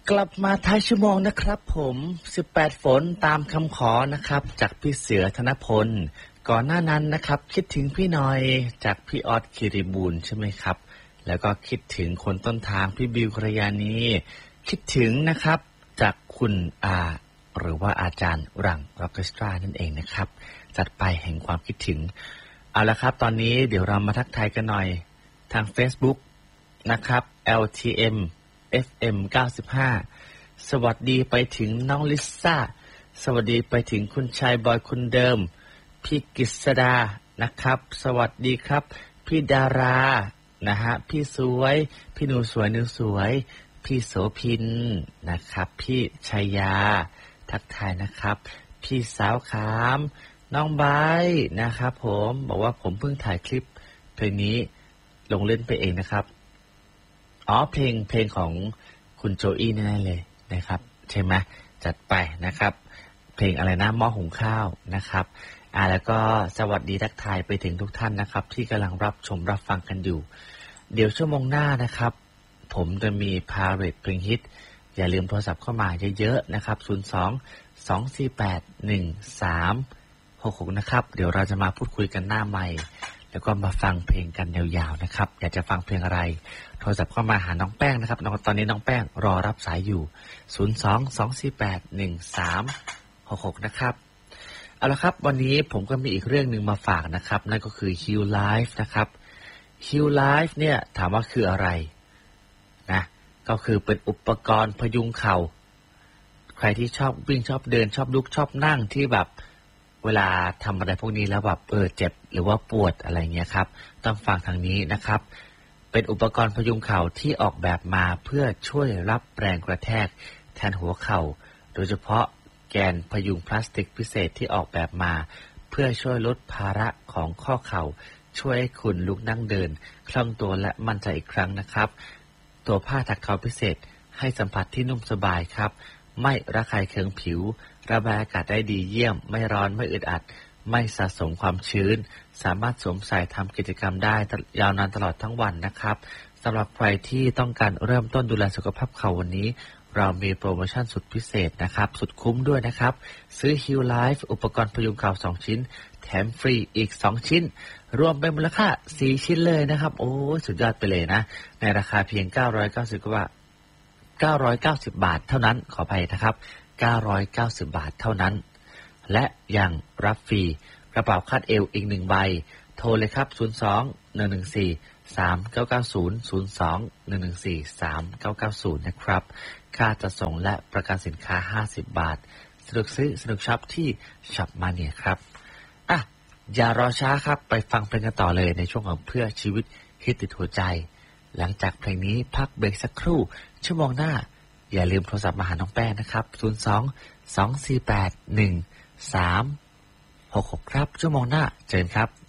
กลับมาท้ายชั่วโมงนะครับผม18ฝนตามคำขอนะครับจากพี่เสือธนพลก่อนหน้านั้นนะครับคิดถึงพี่หน่อยจากพี่ออสคิริบูลใช่ไหมครับแล้วก็คิดถึงคนต้นทางพี่บิวกรยานีคิดถึงนะครับจากคุณอาหรือว่าอาจารย์รังร็อกเกสตรานั่นเองนะครับจัดไปแห่งความคิดถึงเอาละครับตอนนี้เดี๋ยวเรามาทักทายกันหน่อยทาง Facebook นะครับ LTM FM 95สวัสดีไปถึงน้องลิซ่าสวัสดีไปถึงคุณชายบอยคุณเดิมพี่กฤษดานะครับสวัสดีครับพี่ดารานะฮะพี่สวยพี่หนูสวยหนูสวยพี่โสพินนะครับพี่ชัยยาทักทายนะครับพี่สาวขามน้องใบนะครับผมบอกว่าผมเพิ่งถ่ายคลิปเพลงนี้ลงเล่นไปเองนะครับอ๋อเพลงของคุณโจอี้แน่ๆเลยนะครับใช่ไหมจัดไปนะครับเพลงอะไรนะหม้อหุงข้าวนะครับแล้วก็สวัสดีทักทายไปถึงทุกท่านนะครับที่กำลังรับชมรับฟังกันอยู่เดี๋ยวชั่วโมงหน้านะครับผมจะมีพาเรทเพลงฮิตอย่าลืมโทรศัพท์เข้ามาเยอะๆนะครับ02-248-1366นะครับเดี๋ยวเราจะมาพูดคุยกันหน้าไมค์แล้วก็มาฟังเพลงกันยาวๆนะครับอยากจะฟังเพลงอะไรโทรศัพท์เข้ามาหาน้องแป้งนะครับตอนนี้น้องแป้งรอรับสายอยู่02-248-1366นะครับเอาละครับวันนี้ผมก็มีอีกเรื่องนึงมาฝากนะครับนั่นก็คือ Heal Life นะครับ Heal Life เนี่ยถามว่าคืออะไรนะก็คือเป็นอุปกรณ์พยุงเข่าใครที่ชอบวิ่งชอบเดินชอบลุกชอบนั่งที่แบบเวลาทำอะไรพวกนี้แล้วแบบเจ็บหรือว่าปวดอะไรเงี้ยครับต้องฟังทางนี้นะครับเป็นอุปกรณ์พยุงเข่าที่ออกแบบมาเพื่อช่วยรับแรงกระแทกแทนหัวเข่าโดยเฉพาะแกนพยุงพลาสติกพิเศษที่ออกแบบมาเพื่อช่วยลดภาระของข้อเข่าช่วยให้คุณลุกนั่งเดินคล่องตัวและมั่นใจอีกครั้งนะครับตัวผ้าถักเข่าพิเศษให้สัมผัสที่นุ่มสบายครับไม่ระคายเคืองผิวระบายอากาศได้ดีเยี่ยมไม่ร้อนไม่อึดอัดไม่สะสมความชื้นสามารถสวมใส่ทำกิจกรรมได้ยาวนานตลอดทั้งวันนะครับสำหรับใครที่ต้องการเริ่มต้นดูแลสุขภาพเข่าวันนี้เรามีโปรโมชั่นสุดพิเศษนะครับสุดคุ้มด้วยนะครับซื้อ Heal Life อุปกรณ์พยุงเข่า2ชิ้นแถมฟรีอีก2ชิ้นรวมเป็นมูลค่า4ชิ้นเลยนะครับโอ้สุดยอดไปเลยนะในราคาเพียง990 บาทเท่านั้นขออภัยนะครับ990 บาทเท่านั้นและยังรับฟรีกระเป๋าคาดเอวอีก1ใบโทรเลยครับ02-114-3990 02-114-3990นะครับค่าจัดส่งและประกันสินค้า50 บาทสนุกซื้อสนุกช็อปที่ช็อปมาเนี่ยครับอย่ารอช้าครับไปฟังเพลงกันต่อเลยในช่วงของเพื่อชีวิตฮิตติดหัวใจหลังจากเพลงนี้พักเบรกสักครู่ชั่วโมงหน้าอย่าลืมโทรศัพท์มาหาน้องแป้งนะครับ02-248-1366ครับชั่วโมงหน้าเจอกันครับ